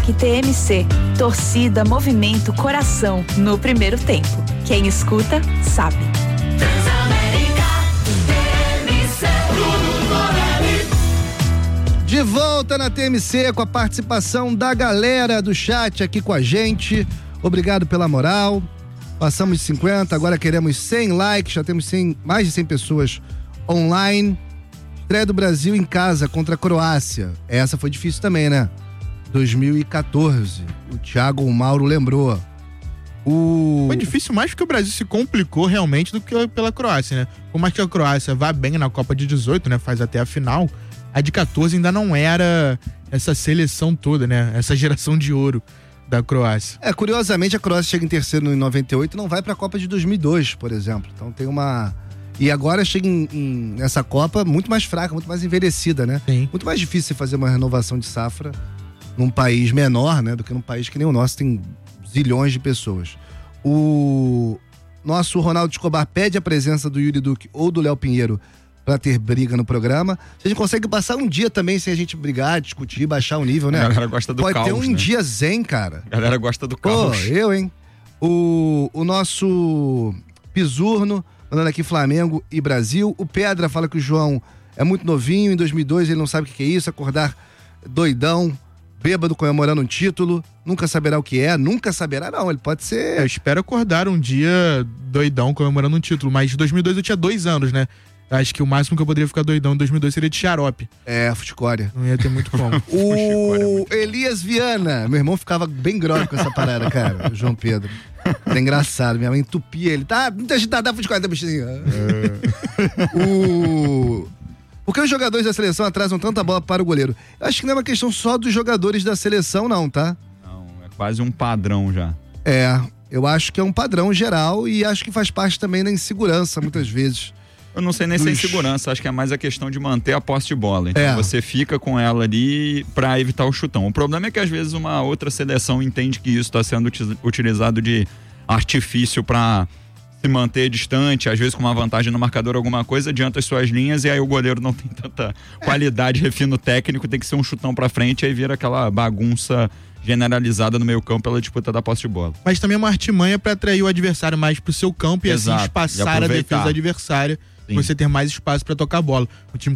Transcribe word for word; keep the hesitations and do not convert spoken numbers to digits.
Que T M C, torcida, movimento, coração, no primeiro tempo. Quem escuta, sabe. De volta na T M C com a participação da galera do chat aqui com a gente. Obrigado pela moral. Passamos de cinquenta, agora queremos cem likes, já temos cem, mais de cem pessoas online. Estreia do Brasil em casa contra a Croácia. Essa foi difícil também, né? dois mil e quatorze. O Thiago o Mauro lembrou. O... Foi difícil mais porque o Brasil se complicou realmente do que pela Croácia, né? Por mais que a Croácia vá bem na Copa de dezoito, né? Faz até a final. A de quatorze ainda não era essa seleção toda, né? Essa geração de ouro da Croácia. É, curiosamente a Croácia chega em terceiro em noventa e oito e não vai pra Copa de dois mil e dois, por exemplo. Então tem uma... E agora chega em, em, nessa Copa muito mais fraca, muito mais envelhecida, né? Sim. Muito mais difícil fazer uma renovação de safra num país menor, né? Do que num país que nem o nosso, tem zilhões de pessoas. O nosso Ronaldo Escobar pede a presença do Yuri Duque ou do Léo Pinheiro pra ter briga no programa. Se a gente consegue passar um dia também sem a gente brigar, discutir, baixar o nível, né? A galera gosta do Pode caos, ter um né? dia zen, cara. A galera gosta do Pô, caos. eu, hein? O, o nosso Pisurno, mandando aqui Flamengo e Brasil. O Pedra fala que o João é muito novinho, em dois mil e dois ele não sabe o que é isso, acordar doidão, bêbado, comemorando um título, nunca saberá o que é, nunca saberá não, ele pode ser... Eu espero acordar um dia doidão comemorando um título, mas em dois mil e dois eu tinha dois anos, né? Acho que o máximo que eu poderia ficar doidão em dois mil e dois seria de xarope. É, futicória. Não ia ter muito como. O Elias Viana, meu irmão ficava bem grogue com essa parada, cara, o João Pedro. Era engraçado, minha mãe entupia ele, tá, muita agitada, futicória, bichinho. É. O... Por que os jogadores da seleção atrasam tanta bola para o goleiro? Eu acho que não é uma questão só dos jogadores da seleção, não, tá? Não, é quase um padrão já. É, eu acho que é um padrão geral e acho que faz parte também da insegurança, muitas vezes. Eu não sei nem se é Dos- insegurança, acho que é mais a questão de manter a posse de bola. Então É. você fica com ela ali pra evitar o chutão. O problema é que às vezes uma outra seleção entende que isso está sendo uti- utilizado de artifício pra se manter distante, às vezes com uma vantagem no marcador, alguma coisa, adianta as suas linhas e aí o goleiro não tem tanta qualidade, refino técnico, tem que ser um chutão pra frente, aí vira aquela bagunça generalizada no meio campo pela disputa da posse de bola. Mas também é uma artimanha pra atrair o adversário mais pro seu campo e Exato, assim e espaçar a aproveitar. defesa adversária. Sim. Você ter mais espaço pra tocar a bola. O time